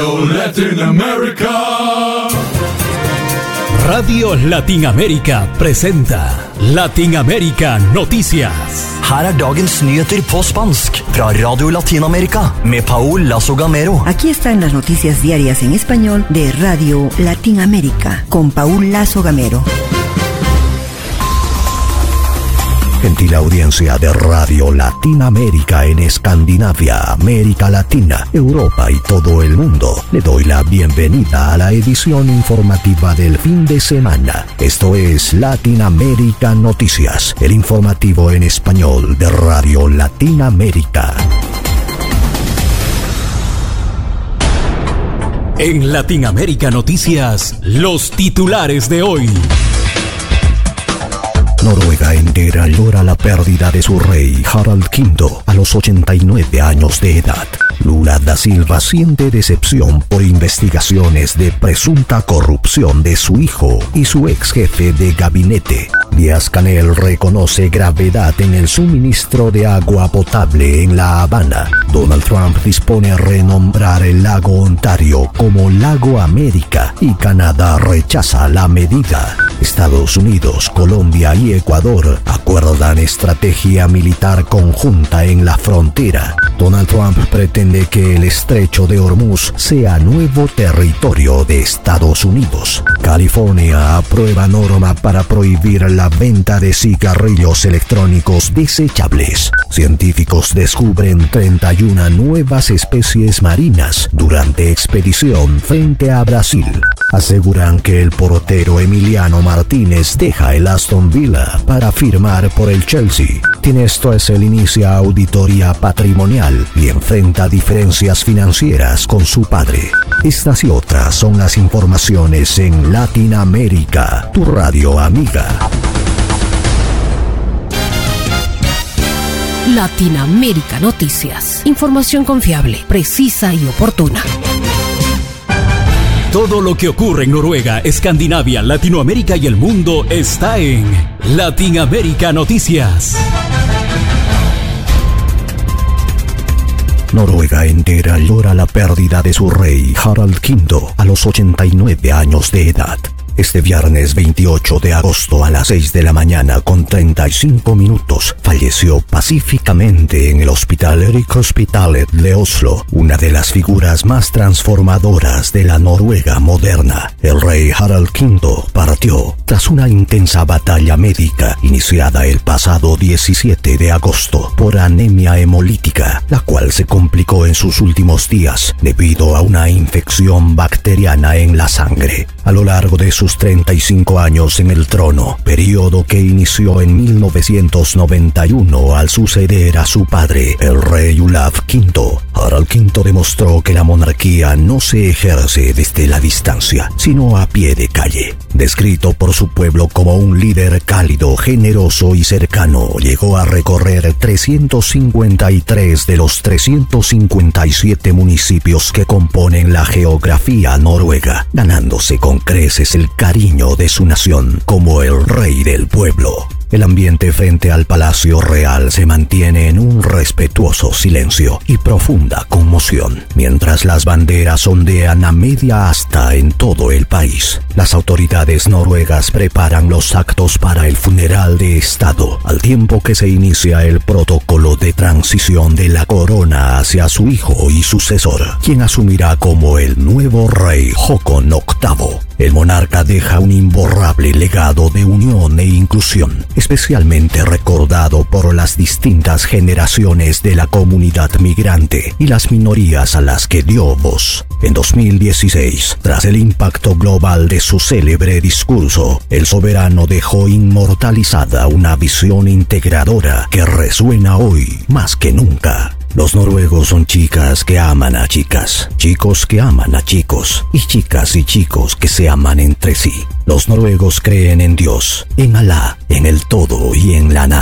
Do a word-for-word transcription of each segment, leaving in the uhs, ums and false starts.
Radio Latin America. Radio Latin America presenta Latin America Noticias. Her er dagens nyheter på spansk fra Radio Latinoamérica med Paul Lazo Gamero. Aquí están las noticias diarias en español de Radio Latinoamérica con Paul Lazo Gamero. Gentil audiencia de Radio Latinoamérica en Escandinavia, América Latina, Europa y todo el mundo, le doy la bienvenida a la edición informativa del fin de semana. Esto es Latinoamérica Noticias, el informativo en español de Radio Latinoamérica. En Latinoamérica Noticias, los titulares de hoy. Noruega entera llora la pérdida de su rey Harald quinto a los ochenta y nueve años de edad. Lula da Silva siente decepción por investigaciones de presunta corrupción de su hijo y su ex jefe de gabinete. Díaz-Canel reconoce gravedad en el suministro de agua potable en La Habana. Donald Trump dispone a renombrar el lago Ontario como Lago América y Canadá rechaza la medida. Estados Unidos, Colombia y Ecuador acuerdan estrategia militar conjunta en la frontera. Donald Trump pretende que el estrecho de Hormuz sea nuevo territorio de Estados Unidos. California aprueba norma para prohibir la venta de cigarrillos electrónicos desechables. Científicos descubren treinta y una nuevas especies marinas durante expedición frente a Brasil. Aseguran que el portero Emiliano Martínez deja el Aston Villa para firmar por el Chelsea. Tinestros inicia auditoría patrimonial y enfrenta diferencias financieras con su padre. Estas y otras son las informaciones en Latinoamérica, tu radio amiga. Latinoamérica Noticias. Información confiable, precisa y oportuna. Todo lo que ocurre en Noruega, Escandinavia, Latinoamérica y el mundo está en Latinoamérica Noticias. Noruega entera llora la pérdida de su rey Harald quinto a los ochenta y nueve años de edad. Este viernes veintiocho de agosto a las seis de la mañana con treinta y cinco minutos falleció pacíficamente en el Hospital Rikshospitalet de Oslo, una de las figuras más transformadoras de la Noruega moderna. El rey Harald quinto partió tras una intensa batalla médica iniciada el pasado diecisiete de agosto por anemia hemolítica, la cual se complicó en sus últimos días debido a una infección bacteriana en la sangre. A lo largo de sus treinta y cinco años en el trono, periodo que inició en mil novecientos noventa y uno al suceder a su padre, el rey Olaf quinto, Harald quinto demostró que la monarquía no se ejerce desde la distancia, sino a pie de calle. Descrito por su pueblo como un líder cálido, generoso y cercano, llegó a recorrer trescientos cincuenta y tres de los trescientos cincuenta y siete municipios que componen la geografía noruega, ganándose con creces el cariño de su nación como el rey del pueblo. El ambiente frente al Palacio Real se mantiene en un respetuoso silencio y profunda conmoción, mientras las banderas ondean a media asta en todo el país. Las autoridades noruegas preparan los actos para el funeral de Estado, al tiempo que se inicia el protocolo de transición de la corona hacia su hijo y sucesor, quien asumirá como el nuevo rey Håkon octavo. El monarca deja un imborrable legado de unión e inclusión, especialmente recordado por las distintas generaciones de la comunidad migrante y las minorías a las que dio voz. En dos mil dieciséis, tras el impacto global de su célebre discurso, el soberano dejó inmortalizada una visión integradora que resuena hoy más que nunca. Los noruegos son chicas que aman a chicas, chicos que aman a chicos, y chicas y chicos que se aman entre sí. Los noruegos creen en Dios, en Alá, en el todo y en la nada.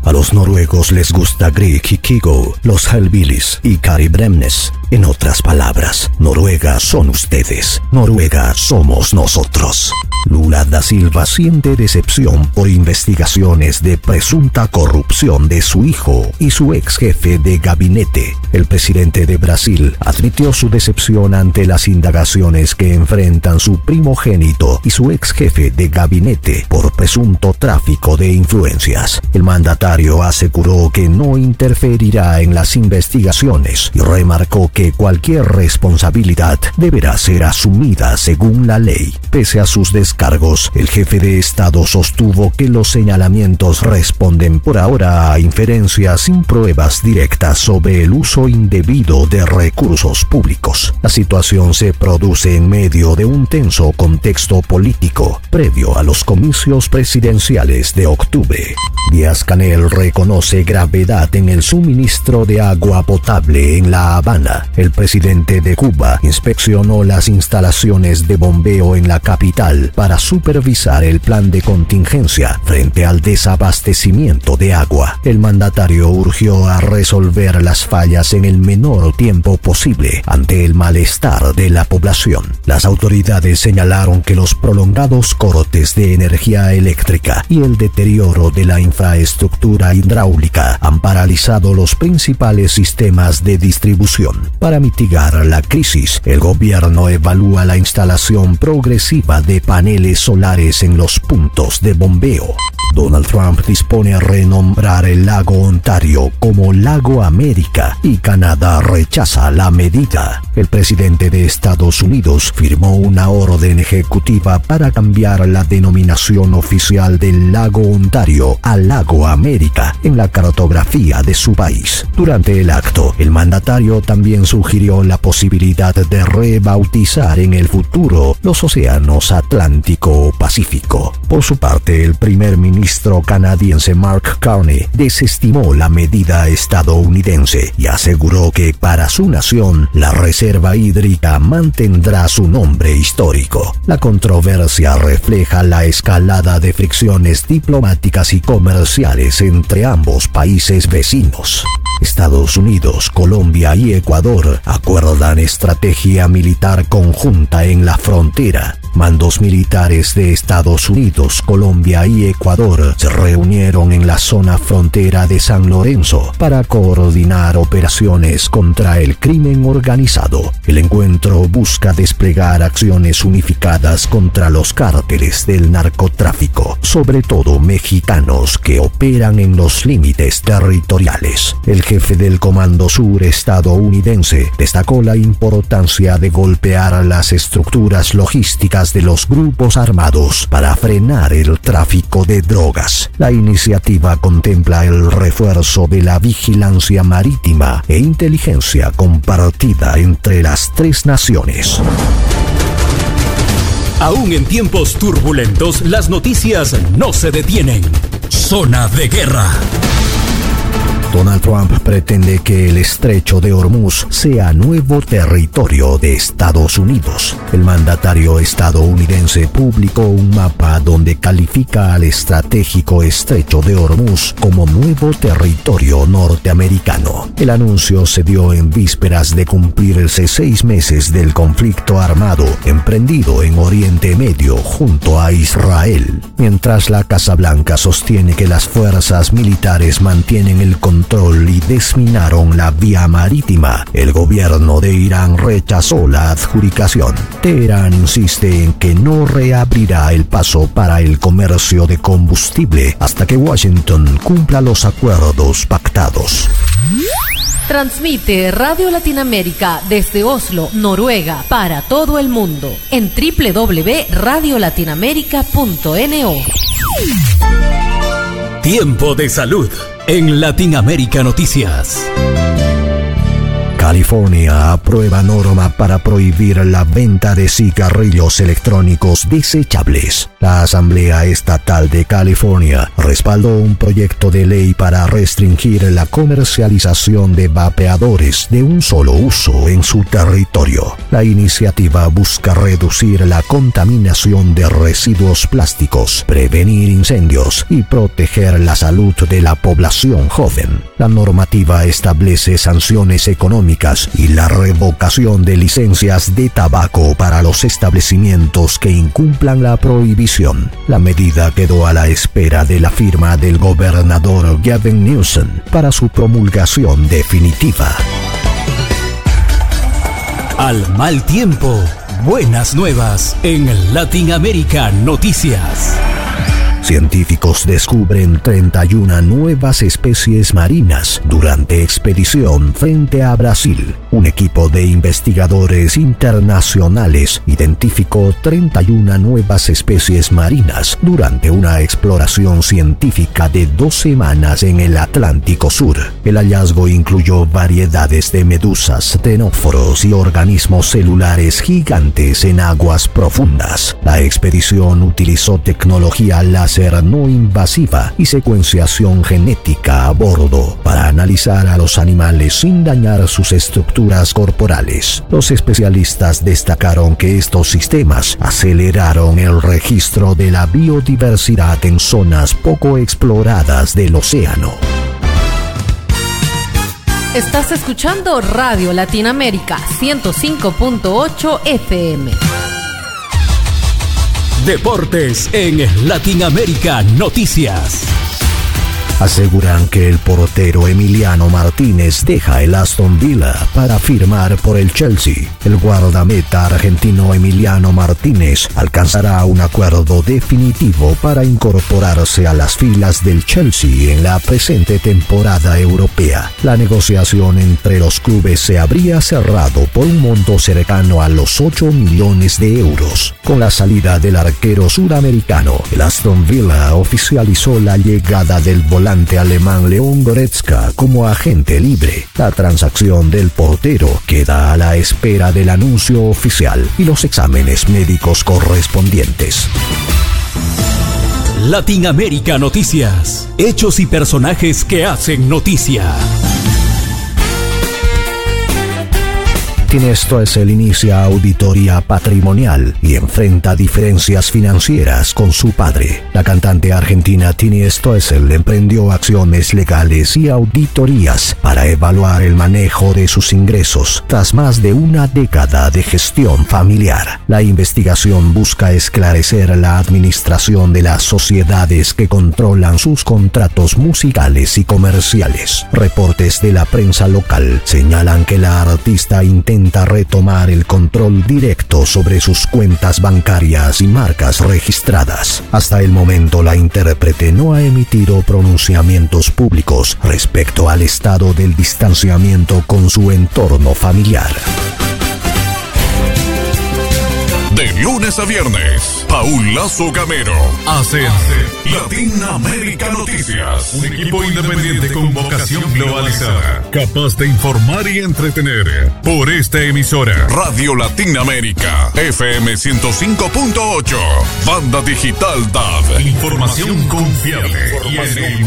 A los noruegos les gusta Grieg y Kygo, los Hellbillies y Kari Bremnes. En otras palabras, Noruega son ustedes, Noruega somos nosotros. Lula da Silva siente decepción por investigaciones de presunta corrupción de su hijo y su ex jefe de gabinete. El presidente de Brasil admitió su decepción ante las indagaciones que enfrentan su primogénito y su ex jefe de gabinete por presunto tráfico de influencias. El mandatario aseguró que no interferirá en las investigaciones y remarcó que cualquier responsabilidad deberá ser asumida según la ley. Pese a sus descargos, el jefe de Estado sostuvo que los señalamientos responden por ahora a inferencias sin pruebas directas sobre el uso indebido de recursos públicos. La situación se produce en medio de un tenso contexto político previo a los comicios presidenciales de octubre. Díaz-Canel reconoce gravedad en el suministro de agua potable en La Habana. El presidente de Cuba inspeccionó las instalaciones de bombeo en la capital para supervisar el plan de contingencia frente al desabastecimiento de agua. El mandatario urgió a resolver las fallas en el menor tiempo posible ante el malestar de la población. Las autoridades señalaron que los prolongados cortes de energía eléctrica y el deterioro de la infraestructura hidráulica han paralizado los principales sistemas de distribución. Para mitigar la crisis, el gobierno evalúa la instalación progresiva de paneles solares en los puntos de bombeo. Donald Trump dispone a renombrar el lago Ontario como Lago América y Canadá rechaza la medida. El presidente de Estados Unidos firmó una orden ejecutiva para cambiar la denominación oficial del lago Ontario a Lago América en la cartografía de su país. Durante el acto, el mandatario también sugirió la posibilidad de rebautizar en el futuro los océanos Atlántico o Pacífico. Por su parte, el primer ministro ministro canadiense Mark Carney desestimó la medida estadounidense y aseguró que para su nación la reserva hídrica mantendrá su nombre histórico. La controversia refleja la escalada de fricciones diplomáticas y comerciales entre ambos países vecinos. Estados Unidos, Colombia y Ecuador acuerdan estrategia militar conjunta en la frontera. Mandos militares de Estados Unidos, Colombia y Ecuador se reunieron en la zona frontera de San Lorenzo para coordinar operaciones contra el crimen organizado. El encuentro busca desplegar acciones unificadas contra los cárteles del narcotráfico, sobre todo mexicanos que operan en los límites territoriales. El jefe del Comando Sur estadounidense destacó la importancia de golpear las estructuras logísticas de los grupos armados para frenar el tráfico de drogas. La iniciativa contempla el refuerzo de la vigilancia marítima e inteligencia compartida entre las tres naciones. Aún en tiempos turbulentos, las noticias no se detienen. Zona de guerra. Donald Trump pretende que el estrecho de Hormuz sea nuevo territorio de Estados Unidos. El mandatario estadounidense publicó un mapa donde califica al estratégico estrecho de Hormuz como nuevo territorio norteamericano. El anuncio se dio en vísperas de cumplirse seis meses del conflicto armado emprendido en Oriente Medio junto a Israel. Mientras la Casa Blanca sostiene que las fuerzas militares mantienen el control control y desminaron la vía marítima, el gobierno de Irán rechazó la adjudicación. Teherán insiste en que no reabrirá el paso para el comercio de combustible hasta que Washington cumpla los acuerdos pactados. Transmite Radio Latinoamérica desde Oslo, Noruega, para todo el mundo en doble u doble u doble u punto radio latinoamérica punto no. Tiempo de salud en Latinoamérica Noticias. California aprueba norma para prohibir la venta de cigarrillos electrónicos desechables. La Asamblea Estatal de California respaldó un proyecto de ley para restringir la comercialización de vapeadores de un solo uso en su territorio. La iniciativa busca reducir la contaminación de residuos plásticos, prevenir incendios y proteger la salud de la población joven. La normativa establece sanciones económicas y la revocación de licencias de tabaco para los establecimientos que incumplan la prohibición. La medida quedó a la espera de la firma del gobernador Gavin Newsom para su promulgación definitiva. Al mal tiempo, buenas nuevas en Latinoamérica Noticias. Científicos descubren treinta y una nuevas especies marinas durante expedición frente a Brasil. Un equipo de investigadores internacionales identificó treinta y una nuevas especies marinas durante una exploración científica de dos semanas en el Atlántico Sur. El hallazgo incluyó variedades de medusas, ctenóforos y organismos celulares gigantes en aguas profundas. La expedición utilizó tecnología láser no invasiva y secuenciación genética a bordo para analizar a los animales sin dañar sus estructuras corporales. Los especialistas destacaron que estos sistemas aceleraron el registro de la biodiversidad en zonas poco exploradas del océano. Estás escuchando Radio Latinoamérica ciento cinco punto ocho F M. Deportes en Latinoamérica Noticias. Aseguran que el portero Emiliano Martínez deja el Aston Villa para firmar por el Chelsea. El guardameta argentino Emiliano Martínez alcanzará un acuerdo definitivo para incorporarse a las filas del Chelsea en la presente temporada europea. La negociación entre los clubes se habría cerrado por un monto cercano a los ocho millones de euros. Con la salida del arquero sudamericano, el Aston Villa oficializó la llegada del volante alemán Leon Goretzka como agente libre. La transacción del portero queda a la espera del anuncio oficial y los exámenes médicos correspondientes. Latinoamérica Noticias. Hechos y personajes que hacen noticia. Tini Stoessel inicia auditoría patrimonial y enfrenta diferencias financieras con su padre. La cantante argentina Tini Stoessel emprendió acciones legales y auditorías para evaluar el manejo de sus ingresos tras más de una década de gestión familiar. La investigación busca esclarecer la administración de las sociedades que controlan sus contratos musicales y comerciales. Reportes de la prensa local señalan que la artista intenta retomar el control directo sobre sus cuentas bancarias y marcas registradas. Hasta el momento, la intérprete no ha emitido pronunciamientos públicos respecto al estado del distanciamiento con su entorno familiar. De lunes a viernes, Paul Lazo Gamero hace Latinoamérica Noticias. Un equipo independiente con vocación globalizada, capaz de informar y entretener. Por esta emisora, Radio Latinoamérica, F M ciento cinco punto ocho, Banda Digital D A B. Información confiable. Información